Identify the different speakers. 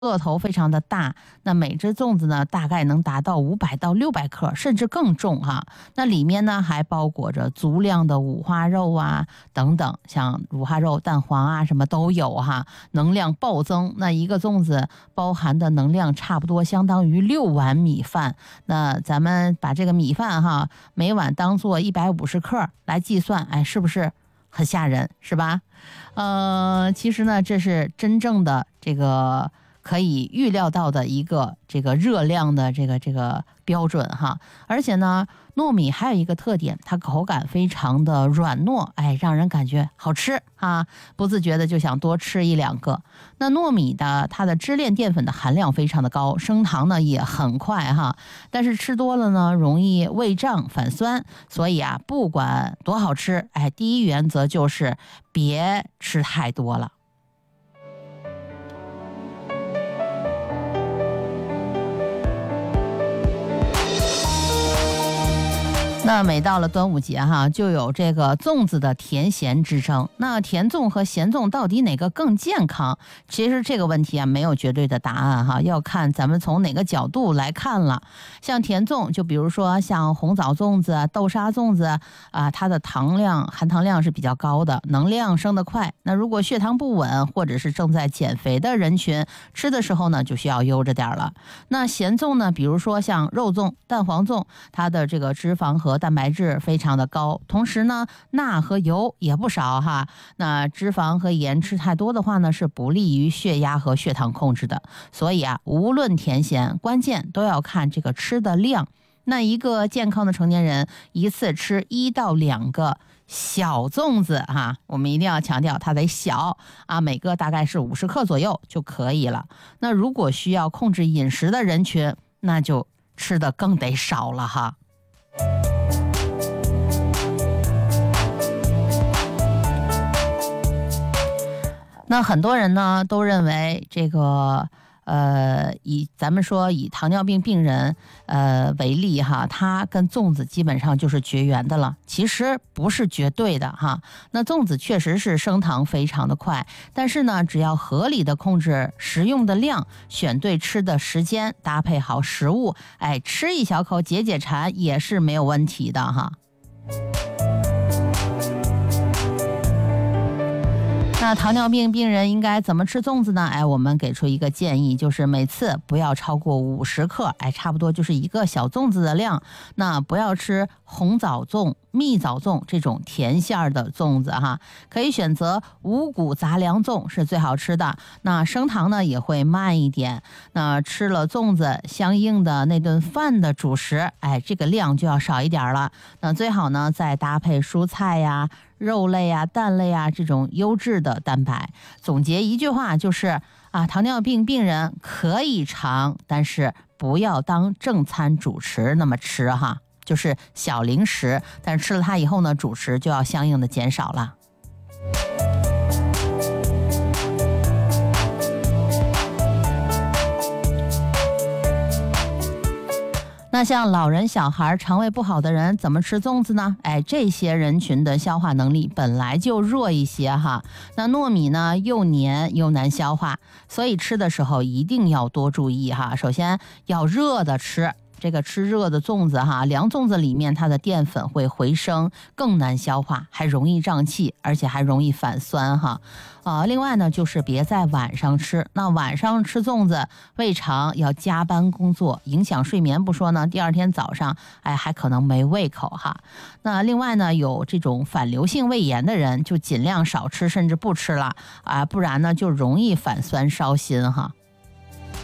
Speaker 1: 个头非常的大，那每只粽子呢大概能达到500到600克，甚至更重哈。那里面呢还包裹着足量的五花肉啊等等，像五花肉、蛋黄啊什么都有哈，能量暴增。那一个粽子包含的能量差不多相当于6碗米饭。那咱们把这个米饭哈，每碗当做150克来计算，哎，是不是很吓人，是吧？其实呢，这是真正的这个可以预料到的一个这个热量的这个标准哈。而且呢，糯米还有一个特点，它口感非常的软糯，哎，让人感觉好吃啊，不自觉的就想多吃1-2个。那糯米的它的支链淀粉的含量非常的高，升糖呢也很快哈，但是吃多了呢容易胃胀反酸，所以啊，不管多好吃，哎，第一原则就是别吃太多了。那每到了端午节哈，就有这个粽子的甜咸之争。那甜粽和咸粽到底哪个更健康？其实这个问题啊，没有绝对的答案哈，要看咱们从哪个角度来看了。像甜粽，就比如说像红枣粽子、豆沙粽子啊，它的含糖量是比较高的，能量升得快。那如果血糖不稳或者是正在减肥的人群，吃的时候呢，就需要悠着点了。那咸粽呢，比如说像肉粽、蛋黄粽，它的这个脂肪和蛋白质非常的高，同时呢，钠和油也不少哈。那脂肪和盐吃太多的话呢，是不利于血压和血糖控制的。所以啊，无论甜咸，关键都要看这个吃的量。那一个健康的成年人一次吃1到2个小粽子哈，我们一定要强调它得小啊，每个大概是50克左右就可以了。那如果需要控制饮食的人群，那就吃的更得少了哈。那很多人呢都认为这个咱们说以糖尿病病人为例哈，它跟粽子基本上就是绝缘的了。其实不是绝对的哈。那粽子确实是升糖非常的快，但是呢，只要合理的控制食用的量，选对吃的时间，搭配好食物，哎，吃一小口解解馋也是没有问题的哈。那糖尿病病人应该怎么吃粽子呢？哎，我们给出一个建议，就是每次不要超过50克，哎，差不多就是一个小粽子的量。那不要吃红枣粽、蜜枣粽这种甜馅儿的粽子哈，可以选择五谷杂粮粽是最好吃的。那升糖呢也会慢一点。那吃了粽子，相应的那顿饭的主食，哎，这个量就要少一点了。那最好呢再搭配蔬菜呀、肉类啊、蛋类啊这种优质的蛋白。总结一句话就是啊，糖尿病病人可以尝，但是不要当正餐主食那么吃哈，就是小零食，但是吃了它以后呢，主食就要相应的减少了。那像老人、小孩、肠胃不好的人怎么吃粽子呢？哎，这些人群的消化能力本来就弱一些哈。那糯米呢，又黏又难消化，所以吃的时候一定要多注意哈。首先要热的吃。这个吃热的粽子哈，凉粽子里面它的淀粉会回升，更难消化，还容易胀气，而且还容易反酸哈。另外呢，就是别在晚上吃。那晚上吃粽子，胃肠要加班工作，影响睡眠不说呢，第二天早上哎还可能没胃口哈。那另外呢，有这种反流性胃炎的人就尽量少吃，甚至不吃了啊，不然呢就容易反酸烧心哈。